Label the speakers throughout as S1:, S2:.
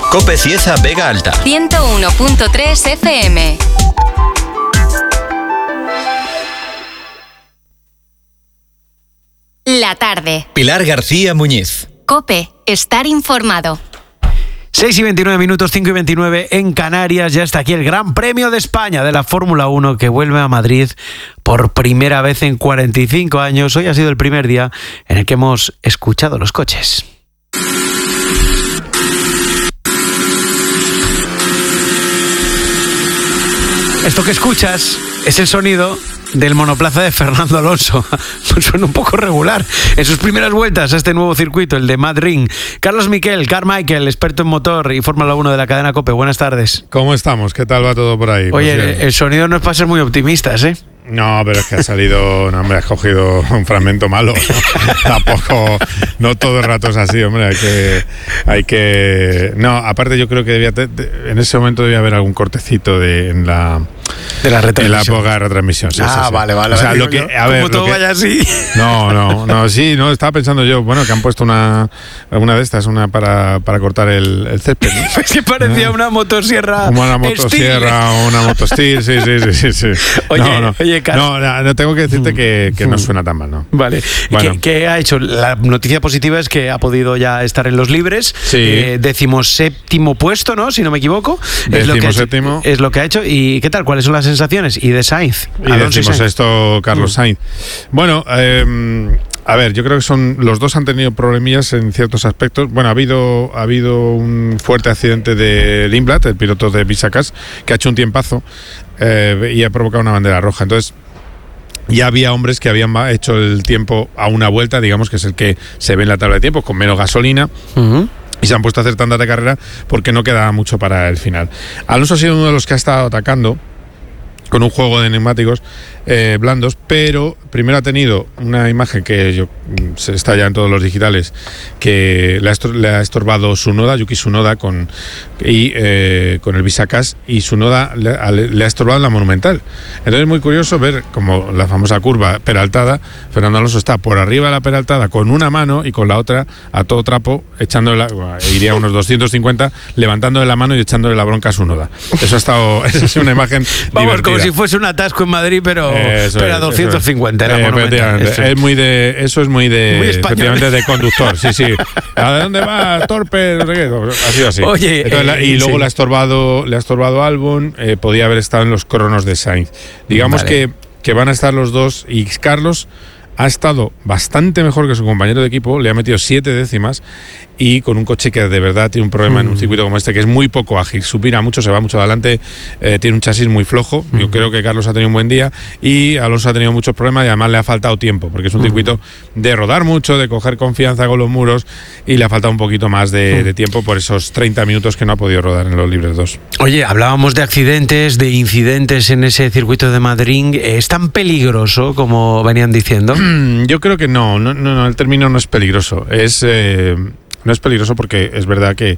S1: COPE Cieza Vega Alta.
S2: 101.3 FM. La tarde.
S1: Pilar García Muñiz.
S2: COPE. Estar informado.
S3: 6:29, 5:29 en Canarias. Ya está aquí el Gran Premio de España de la Fórmula 1 que vuelve a Madrid por primera vez en 45 años. Hoy ha sido el primer día en el que hemos escuchado los coches. Esto que escuchas es el sonido del monoplaza de Fernando Alonso. Pues suena un poco regular. En sus primeras vueltas a este nuevo circuito, el de Mad Ring. Carlos Miquel, Carmichael, experto en motor y Fórmula 1 de la cadena COPE. Buenas tardes.
S4: ¿Cómo estamos? ¿Qué tal va todo por ahí?
S3: Oye,
S4: pues
S3: el sonido no es para ser muy optimistas, ¿eh?
S4: No, pero es que ha salido, no, hombre, has cogido un fragmento malo. Tampoco, no todo el rato es así, hombre, hay que... No, aparte yo creo que en ese momento debía haber algún cortecito en la retransmisión. En la época de retransmisión, sí, sí.
S3: Vale.
S4: O sea, lo que, a ver,
S3: como todo vaya así.
S4: No, estaba pensando yo, bueno, que han puesto una de estas, una para cortar el césped, ¿no?
S3: Es que parecía una motosierra.
S4: Como una motosierra o una motostil, sí.
S3: Oye, Carlos.
S4: No, tengo que decirte que no suena tan mal, ¿no?
S3: Vale.
S4: Bueno.
S3: ¿Qué ha hecho? La noticia positiva es que ha podido ya estar en los libres.
S4: Sí.
S3: 17º puesto, ¿no? Si no me equivoco.
S4: 17º.
S3: Es lo que ha hecho. ¿Y qué tal? ¿Cuáles son las sensaciones? Y de Sainz.
S4: Y decimos esto, Carlos Sainz. Bueno, a ver, yo creo que los dos han tenido problemillas en ciertos aspectos. Bueno, ha habido un fuerte accidente de Lindblad, el piloto de Visakas, que ha hecho un tiempazo y ha provocado una bandera roja. Entonces, ya había hombres que habían hecho el tiempo a una vuelta, digamos que es el que se ve en la tabla de tiempos, con menos gasolina. Y se han puesto a hacer tandas de carrera porque no quedaba mucho para el final. Alonso ha sido uno de los que ha estado atacando con un juego de neumáticos blandos, pero primero ha tenido una imagen que se está ya en todos los digitales, que le ha estorbado Yuki Tsunoda con el Visakas, y Tsunoda le ha estorbado en la Monumental. Entonces es muy curioso ver como la famosa curva peraltada, Fernando Alonso está por arriba de la peraltada con una mano y con la otra a todo trapo, iría a unos 250, levantándole la mano y echándole la bronca a Tsunoda. Esa ha sido una imagen
S3: Vamos,
S4: divertida.
S3: como si fuese un atasco en Madrid, pero a 250 era
S4: efectivamente. Eso es muy efectivamente, de conductor. Sí. ¿A dónde va? Torpe, no sé qué. Ha sido así.
S3: Oye,
S4: entonces, y luego le ha estorbado Albon, podía haber estado en los cronos de Sainz. Digamos que van a estar los dos, y Carlos ha estado bastante mejor que su compañero de equipo, le ha metido 7 décimas, y con un coche que de verdad tiene un problema en un circuito como este, que es muy poco ágil, supina mucho, se va mucho adelante, tiene un chasis muy flojo. Yo creo que Carlos ha tenido un buen día y Alonso ha tenido muchos problemas, y además le ha faltado tiempo, porque es un circuito de rodar mucho, de coger confianza con los muros, y le ha faltado un poquito más de tiempo por esos 30 minutos que no ha podido rodar en los libres 2.
S3: Oye, hablábamos de accidentes, de incidentes en ese circuito de Madrid. ¿Es tan peligroso como venían diciendo?
S4: Yo creo que no, el término no es peligroso. No es peligroso porque es verdad que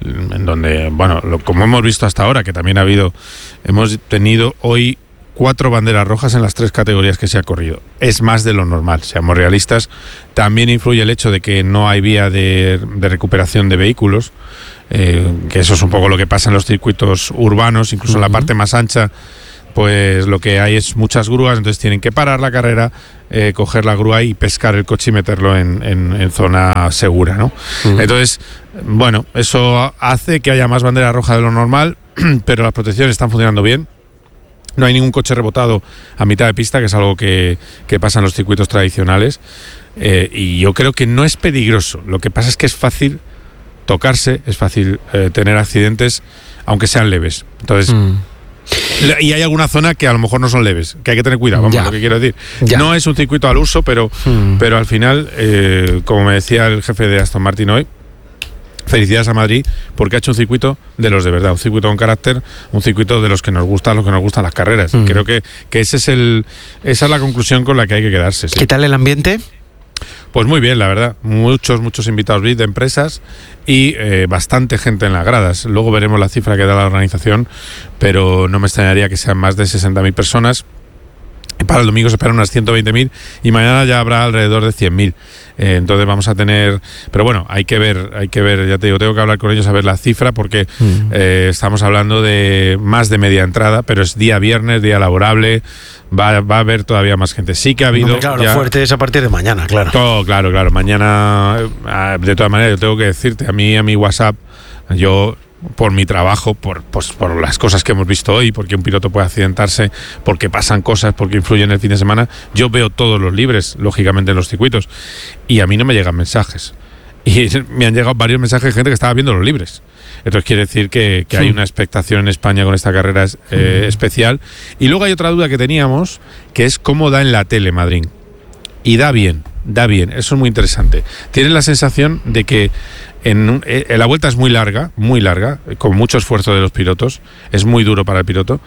S4: como hemos visto hasta ahora, que también hemos tenido hoy 4 banderas rojas en las 3 categorías que se ha corrido. Es más de lo normal, seamos realistas. También influye el hecho de que no hay vía de recuperación de vehículos, que eso es un poco lo que pasa en los circuitos urbanos, incluso en la parte más ancha. Pues lo que hay es muchas grúas, entonces tienen que parar la carrera, coger la grúa y pescar el coche y meterlo en zona segura, ¿no? Entonces, bueno, eso hace que haya más bandera roja de lo normal, pero las protecciones están funcionando bien. No hay ningún coche rebotado a mitad de pista, que es algo que pasa en los circuitos tradicionales, y yo creo que no es peligroso. Lo que pasa es que es fácil tocarse, es fácil tener accidentes, aunque sean leves. Entonces... Y hay alguna zona que a lo mejor no son leves, que hay que tener cuidado, vamos, lo que quiero decir. No es un circuito al uso, pero al final, como me decía el jefe de Aston Martin hoy, felicidades a Madrid, porque ha hecho un circuito de los de verdad, un circuito con carácter, un circuito de los que nos gustan las carreras. Creo que esa es la conclusión con la que hay que quedarse. ¿Sí?
S3: ¿Qué tal el ambiente?
S4: Pues muy bien, la verdad. Muchos invitados VIP de empresas y bastante gente en las gradas. Luego veremos la cifra que da la organización, pero no me extrañaría que sean más de 60.000 personas. Para el domingo se esperan unas 120.000 y mañana ya habrá alrededor de 100.000. Entonces vamos a tener... Pero bueno, hay que ver, ya te digo, tengo que hablar con ellos a ver la cifra porque estamos hablando de más de media entrada, pero es día viernes, día laborable, va a haber todavía más gente. Sí que ha habido...
S3: Claro, lo fuerte es a partir de mañana, claro.
S4: Claro. Mañana, de todas maneras, yo tengo que decirte, a mi WhatsApp, yo... por mi trabajo, por las cosas que hemos visto hoy, porque un piloto puede accidentarse, porque pasan cosas, porque influyen el fin de semana, yo veo todos los libres, lógicamente, en los circuitos, y a mí no me llegan mensajes. Y me han llegado varios mensajes de gente que estaba viendo los libres. Entonces quiere decir que hay una expectación en España con esta carrera especial. Y luego hay otra duda que teníamos, que es cómo da en la tele Madrid. Y da bien, eso es muy interesante. Tienes la sensación de que la vuelta es muy larga, con mucho esfuerzo de los pilotos, es muy duro para el piloto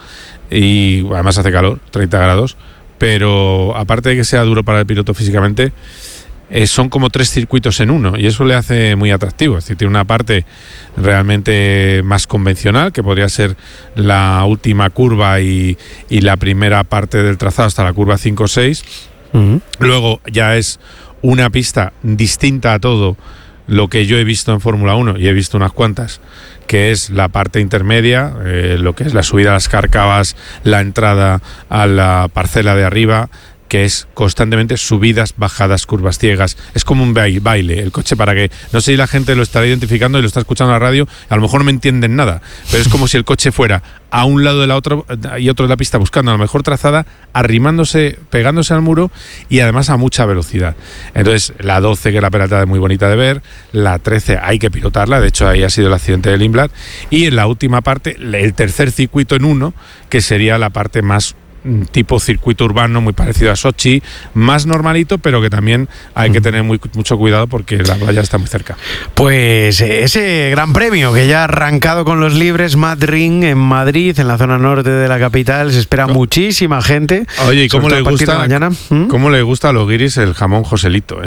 S4: y además hace calor, 30 grados, pero aparte de que sea duro para el piloto físicamente, son como 3 circuitos en uno y eso le hace muy atractivo. Es decir, tiene una parte realmente más convencional, que podría ser la última curva y la primera parte del trazado hasta la curva 5 o 6. Luego ya es una pista distinta a todo lo que yo he visto en Fórmula 1, y he visto unas cuantas, que es la parte intermedia, lo que es la subida a las Cárcavas, la entrada a la parcela de arriba, que es constantemente subidas, bajadas, curvas ciegas. Es como un baile, el coche, para que... No sé si la gente lo estará identificando y lo está escuchando en la radio, a lo mejor no me entienden nada, pero es como si el coche fuera a un lado de la otra y otro de la pista buscando la mejor trazada, arrimándose, pegándose al muro y además a mucha velocidad. Entonces, la 12, que es la peraltada, es muy bonita de ver, la 13 hay que pilotarla, de hecho ahí ha sido el accidente del Lindblad, y en la última parte, el tercer circuito en uno, que sería la parte más tipo circuito urbano, muy parecido a Sochi, más normalito, pero que también hay que tener mucho cuidado porque la playa está muy cerca.
S3: Pues ese gran premio que ya ha arrancado con los libres, Madrid en Madrid, en la zona norte de la capital, se espera muchísima gente.
S4: Oye, ¿y cómo le gusta a los guiris el jamón Joselito,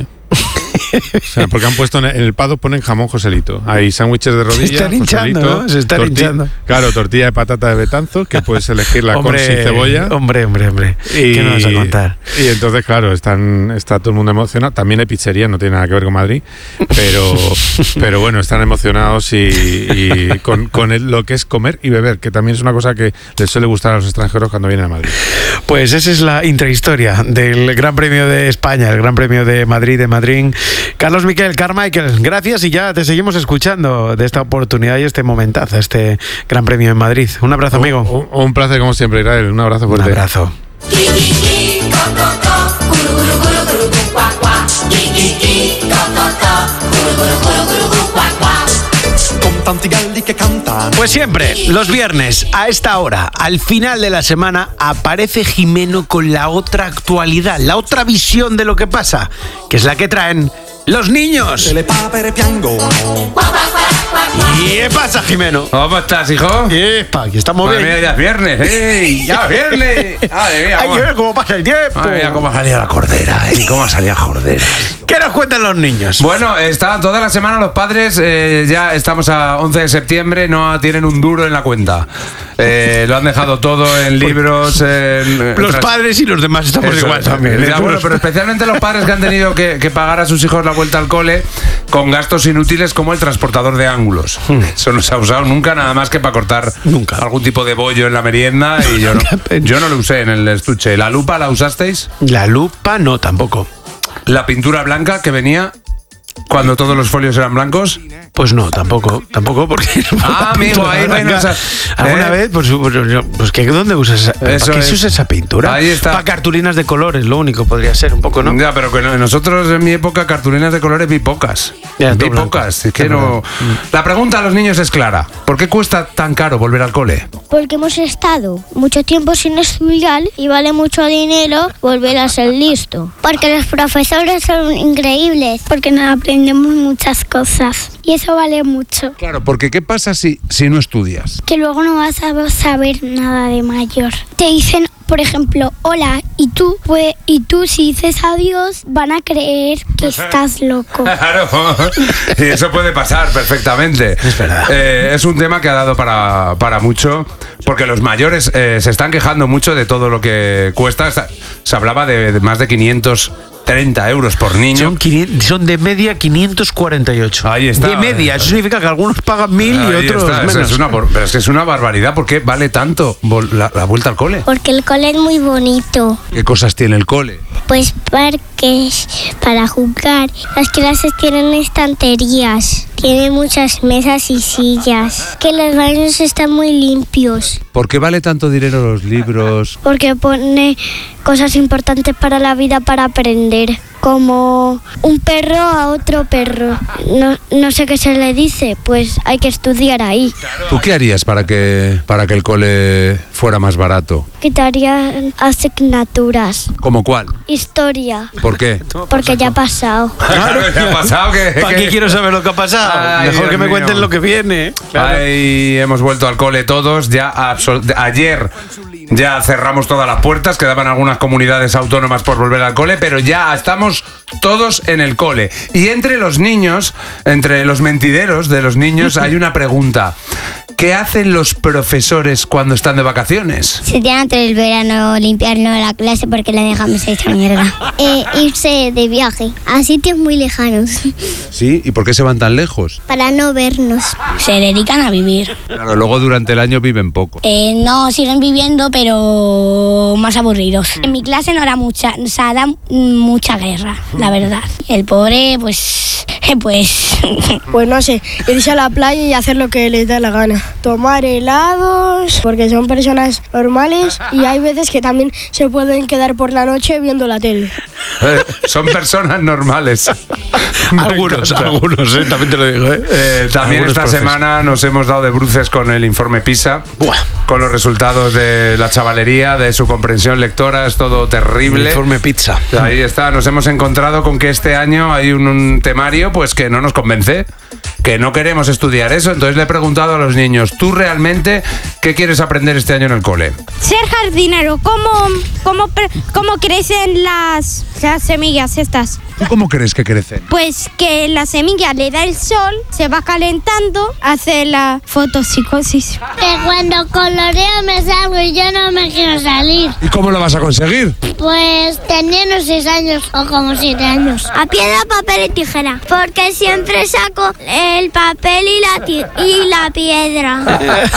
S4: O sea, porque han puesto en el paddock, ponen jamón Joselito. Hay sándwiches de rodilla,
S3: se están hinchando,
S4: Joselito,
S3: ¿no? Se están hinchando.
S4: Claro, tortilla de patata de Betanzos, que puedes elegirla con sin cebolla.
S3: Hombre. ¿Qué nos vas a contar?
S4: Y entonces, claro, está todo el mundo emocionado. También hay pizzería, no tiene nada que ver con Madrid, pero bueno, están emocionados y con lo que es comer y beber, que también es una cosa que les suele gustar a los extranjeros cuando vienen a Madrid.
S3: Pues esa es la intrahistoria del Gran Premio de España, el Gran Premio de Madrid. Carlos Miquel, Carmichael, gracias, y ya te seguimos escuchando de esta oportunidad y este momentazo, este Gran Premio en Madrid. Un abrazo, amigo.
S4: Un placer como siempre, Israel. Un abrazo fuerte.
S3: Un abrazo. Pues siempre, los viernes, a esta hora, al final de la semana, aparece Jimeno con la otra actualidad, la otra visión de lo que pasa, que es la que traen los niños. ¿Qué pasa, Jimeno?
S5: ¿Cómo estás, hijo?
S3: Epa, aquí estamos bien.
S5: Mira, ya es viernes, ¡ey! ¡Ya es viernes!
S3: Hay que ver cómo pasa el tiempo.
S5: Mira cómo salía la cordera, cómo salía cordera.
S3: ¿Qué nos cuentan los niños?
S5: Bueno, toda la semana los padres, ya estamos a 11 de septiembre, no tienen un duro en la cuenta. Lo han dejado todo en libros.
S3: Los padres y los demás estamos igual también.
S5: Ya, bueno, pero especialmente los padres que han tenido que pagar a sus hijos la vuelta al cole con gastos inútiles como el transportador de ángulos. Eso no se ha usado nunca, nada más que para cortar algún tipo de bollo en la merienda, y yo no lo usé en el estuche. ¿La lupa la usasteis?
S3: La lupa no, tampoco.
S5: ¿La pintura blanca que venía cuando todos los folios eran blancos?
S3: Pues no, tampoco, porque...
S5: amigo, ahí bueno,
S3: ¿alguna vez? Pues ¿dónde usas esa? ¿Para qué se usa esa pintura?
S5: Ahí está.
S3: Para cartulinas de colores, lo único podría ser, un poco, ¿no?
S5: Ya, pero que nosotros en mi época cartulinas de colores vi pocas. Pocas. Es que no... La pregunta a los niños es clara. ¿Por qué cuesta tan caro volver al cole?
S6: Porque hemos estado mucho tiempo sin estudiar y vale mucho dinero volver a ser listo. Porque los profesores son increíbles. Porque nos aprendemos muchas cosas. Y eso vale mucho.
S5: Claro, porque ¿qué pasa si no estudias?
S6: Que luego no vas a saber nada de mayor. Te dicen por ejemplo, hola, y tú si dices adiós, van a creer que estás loco.
S5: Claro, y eso puede pasar perfectamente.
S3: Es verdad.
S5: Es un tema que ha dado para mucho, porque los mayores se están quejando mucho de todo lo que cuesta. Se hablaba de más de 530 euros por niño.
S3: Son de media 548.
S5: Ahí está.
S3: De media, eso significa que algunos pagan 1000 y
S5: Ahí
S3: otros
S5: está,
S3: menos.
S5: pero es que es una barbaridad. ¿Por qué vale tanto la vuelta al cole?
S6: Porque el cole es muy bonito.
S5: ¿Qué cosas tiene el cole?
S6: Pues parques para jugar. Las clases tienen estanterías. Tiene muchas mesas y sillas. Que los baños están muy limpios.
S5: ¿Por qué vale tanto dinero los libros?
S6: Porque pone cosas importantes para la vida para aprender. Como un perro a otro perro. No sé qué se le dice, pues hay que estudiar ahí.
S5: ¿Tú qué harías para que el cole fuera más barato?
S6: Quitaría asignaturas.
S5: ¿Cómo cuál?
S6: Historia.
S5: ¿Por qué?
S6: Porque ya ha pasado.
S5: Claro, ya ha pasado
S3: ¿Para qué quiero saber lo que ha pasado?
S5: Ay,
S3: Mejor que
S5: Dios
S3: me
S5: mío.
S3: cuenten lo que viene. Claro.
S5: Ahí hemos vuelto al cole todos. Ayer ya cerramos todas las puertas. Quedaban algunas comunidades autónomas por volver al cole, pero ya estamos todos en el cole. Y entre los niños, entre los mentideros de los niños, hay una pregunta. ¿Qué hacen los profesores cuando están de vacaciones?
S6: Se tiene entre el verano limpiarnos la clase porque la dejamos hecha mierda. Irse de viaje a sitios muy lejanos
S5: Sí, ¿y por qué se van tan lejos?
S6: para no vernos.
S7: Se dedican a vivir.
S5: Claro, luego durante el año viven poco.
S7: No, siguen viviendo, pero más aburridos. En mi clase no era mucha, o sea, da mucha guerra, la verdad. El pobre, pues...
S8: Pues no sé, irse a la playa y hacer lo que les da la gana. Tomar helados, porque son personas normales y hay veces que también se pueden quedar por la noche viendo la tele.
S5: Son personas normales.
S3: Algunos, también te lo digo.
S5: También
S3: Algunos
S5: esta
S3: profes.
S5: semana nos hemos dado de bruces con el informe PISA,
S3: Buah.
S5: con los resultados de la chavalería, de su comprensión lectora, es todo terrible.
S3: Informe pizza.
S5: Ahí está, nos hemos encontrado con que este año hay un temario pues que no nos convence, que no queremos estudiar eso. Entonces le he preguntado a los niños, ¿tú realmente qué quieres aprender este año en el cole?
S9: Ser jardinero, ¿cómo crecen las semillas estas?
S5: ¿Tú cómo crees que crecen?
S9: Pues que la semilla le da el sol, se va calentando, hace la fotosíntesis.
S6: Que cuando coloreo me salgo y yo no me quiero salir.
S5: ¿Y cómo lo vas a conseguir?
S6: Pues teniendo 6 años o como 7 años. A piedra, papel y tijera. Porque siempre saco el papel y la piedra.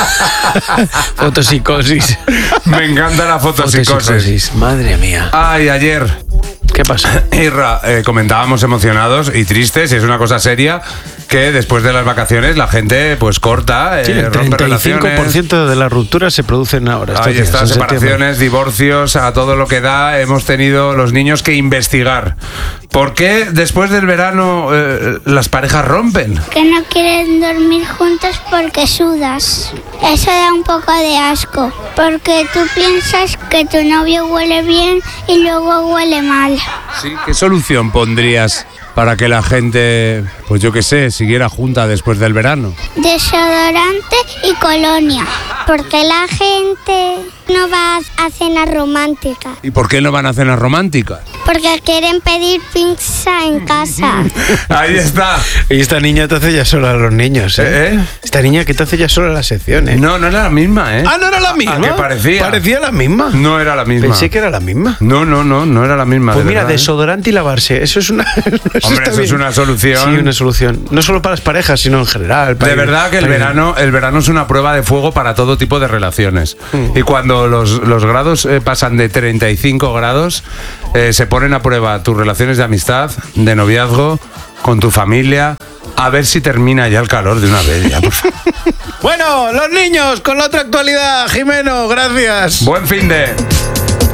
S3: Fotopsicosis.
S5: Me encanta la fotopsicosis.
S3: Madre mía.
S5: Ay, ayer,
S3: ¿Qué pasa?
S5: Irra, comentábamos emocionados y tristes, y es una cosa seria, que después de las vacaciones la gente pues corta,
S3: Sí, el
S5: rompe relaciones.
S3: 35% de las rupturas se producen ahora. estos
S5: Ahí
S3: días,
S5: están,
S3: en septiembre.
S5: separaciones, divorcios, a todo lo que da. Hemos tenido los niños que investigar. ¿Por qué después del verano las parejas rompen?
S6: Que no quieren dormir juntos porque sudas. Eso da un poco de asco. Porque tú piensas que tu novio huele bien y luego huele mal.
S5: ¿Sí? ¿Qué solución pondrías para que la gente, pues yo qué sé, siguiera junta después del verano?
S6: Desodorante y colonia. Porque la gente no va a cenas románticas.
S5: ¿Y por qué no van a cenas románticas?
S6: Porque quieren pedir pizza en casa.
S5: Ahí está.
S3: Y esta niña te hace ya sola a los niños, ¿eh?
S5: ¿Eh?
S3: Esta niña que te hace ya sola la sección, ¿eh?
S5: No era la misma, ¿eh?
S3: Ah, ¿no era la misma?
S5: ¿A qué parecía?
S3: Parecía la misma.
S5: No era la misma.
S3: Pensé que era la misma.
S5: No era la misma.
S3: Pues
S5: de
S3: mira,
S5: verdad, ¿eh?
S3: desodorante y lavarse. Eso es una...
S5: Hombre,
S3: está
S5: eso es
S3: bien.
S5: una solución.
S3: Sí, una solución. No solo para las parejas, sino en general.
S5: De verdad que el verano es una prueba de fuego para todo tipo de relaciones. Y cuando los grados pasan de 35 grados, se ponen a prueba tus relaciones de amistad, de noviazgo, con tu familia. A ver si termina ya el calor de una vez. Ya, por favor.
S3: Bueno, los niños, con la otra actualidad. Jimeno, gracias.
S5: Buen fin de...